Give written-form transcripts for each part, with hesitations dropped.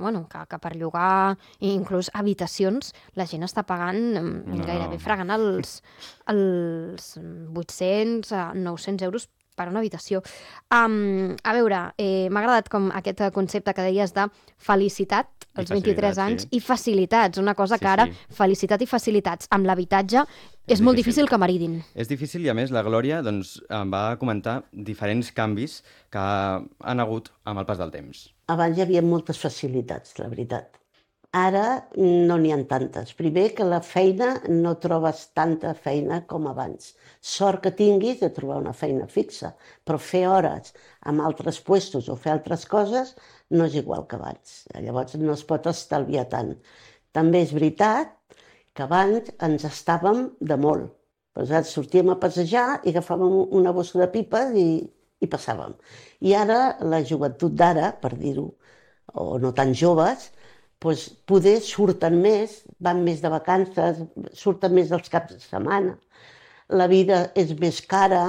que per llogar inclús habitacions la gent està pagant gairebé fregant els 800 a 900 euros per una habitació. A veure, m'ha agradat com aquest concepte que deies de felicitat als 23 anys i facilitats, una cosa que ara, felicitat i facilitats amb l'habitatge és molt difícil que maridin. És difícil i a més la Glòria em va comentar diferents canvis que han hagut amb el pas del temps. Abans hi havia moltes facilitats, la veritat. Ara no n'hi ha tantes. Primer que la feina no trobes tanta feina com abans. Sort que tinguis de trobar una feina fixa, però fer hores amb altres puestos o fer altres coses no és igual que abans. Llavors no es pot estalviar tant. També és veritat que abans ens estàvem de molt. Nosaltres sortíem a passejar i agafàvem una bossa de pipes i passàvem. I ara la joventut d'ara, per dir-ho, o no tan joves, poder surten més, van més de vacances, surten més els caps de setmana. La vida és més cara,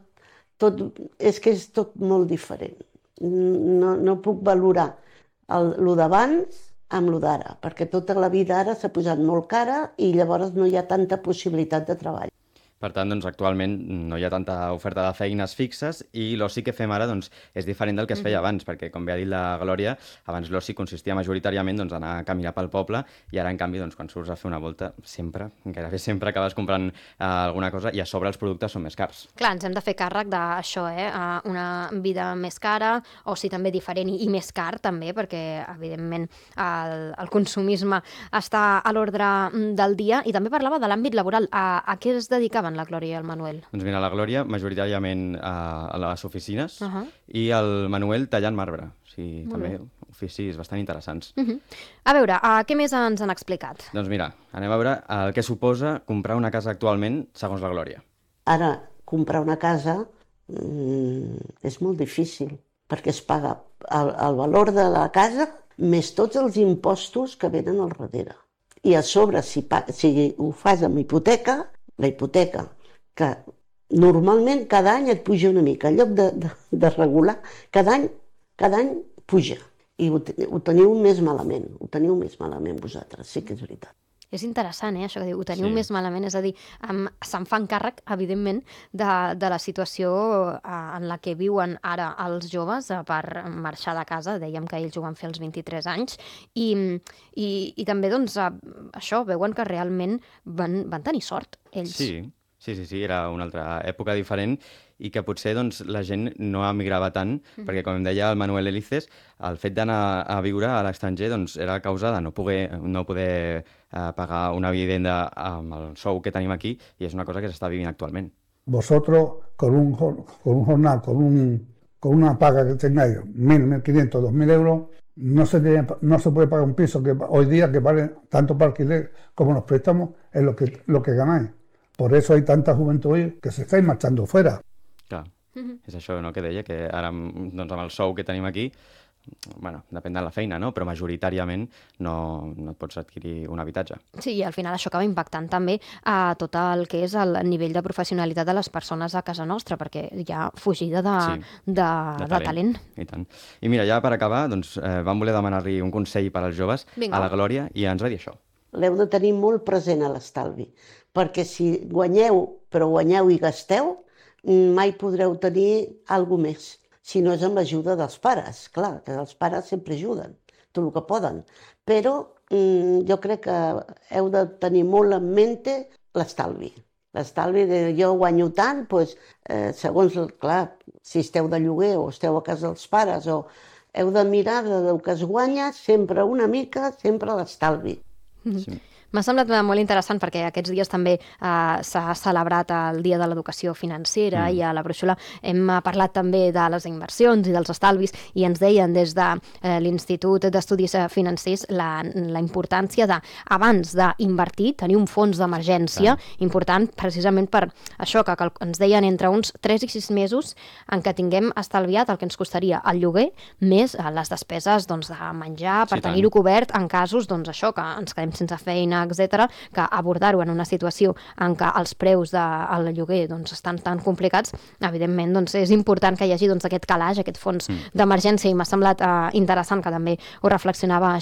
és que és tot molt diferent. No puc valorar lo d'abans amb lo d'ara, perquè tota la vida ara s'ha posat molt cara i llavors no hi ha tanta possibilitat de treball. Per tant, doncs, actualment no hi ha tanta oferta de feines fixes i l'oci que fem ara és diferent del que es feia abans, perquè, com bé ha dit la Glòria, abans l'oci consistia majoritàriament en anar a caminar pel poble i ara, en canvi, quan surts a fer una volta, gairebé sempre acabes comprant alguna cosa i a sobre els productes són més cars. Clar, ens hem de fer càrrec d'això, una vida més cara, oci també diferent i més car, també, perquè, evidentment, el consumisme està a l'ordre del dia. I també parlava de l'àmbit laboral. A què es dedicaven la Glòria i el Manuel? Doncs mira, la Glòria majoritàriament a les oficines i el Manuel tallant marbre. O sigui, també oficis bastant interessants. A veure, què més ens han explicat? Doncs mira, anem a veure el que suposa comprar una casa actualment segons la Glòria. Ara, comprar una casa és molt difícil perquè es paga el valor de la casa més tots els impostos que venen al darrere. I a sobre, si ho fas amb hipoteca, la hipoteca, que normalment cada any et puja una mica, en lloc de regular, cada any puja. I ho teniu més malament, vosaltres, sí que és veritat. És interessant, això que diu, ho teniu més malament, és a dir, se'n fan càrrec, evidentment, de la situació en la que viuen ara els joves per marxar de casa, dèiem que ells ho van fer als 23 anys, i també, doncs, això, veuen que realment van tenir sort, ells. Sí, era una altra època diferent i que potser la gent no emigrava tant, perquè, com em deia el Manuel Elices, el fet d'anar a viure a l'estranger era a causa de no poder pagar una vivenda amb el sou que tenim aquí, i és una cosa que s'està vivint actualment. Vosotros, con un jornal, con una paga que tengáis 1.000, 1.500, 2.000 euros, no se puede pagar un piso que hoy día que vale tanto para alquiler como los préstamos, es lo que ganáis. Por eso hay tanta juventud hoy que se estáis marchando fuera. Clar, és això que deia, que ara amb el sou que tenim aquí, depèn de la feina, no? Però majoritàriament no et pots adquirir un habitatge. Sí, i al final això acaba impactant també a tot el que és el nivell de professionalitat de les persones a casa nostra, perquè hi ha fugida de talent. I tant. I mira, ja per acabar, vam voler demanar-li un consell per als joves a la Glòria i ens va dir això. L'heu de tenir molt present a l'estalvi, perquè si guanyeu, però guanyeu i gasteu, mai podreu tenir alguna més. Si no és amb l'ajuda dels pares, clar, que els pares sempre ajuden, tot el que poden. Però jo crec que heu de tenir molt en mente l'estalvi. L'estalvi de jo guanyo tant, segons, clar, si esteu de lloguer o esteu a casa dels pares, o heu de mirar del que es guanya sempre una mica, sempre l'estalvi. Sí. M'ha semblat molt interessant perquè aquests dies també s'ha celebrat el Dia de l'Educació Financera i a la brúixola hem parlat també de les inversions i dels estalvis i ens deien des de l'Institut d'Estudis Financers la importància de, abans d'invertir, tenir un fons d'emergència important precisament per això que ens deien entre uns 3 i 6 mesos en què tinguem estalviat el que ens costaria el lloguer més les despeses de menjar per tenir-ho cobert en casos això que ens quedem sense feina, etc., que abordar-ho en una situació en què els preus del lloguer estan tan complicats, evidentment és important que hi hagi aquest calaix, aquest fons d'emergència, i m'ha semblat interessant que també ho reflexionava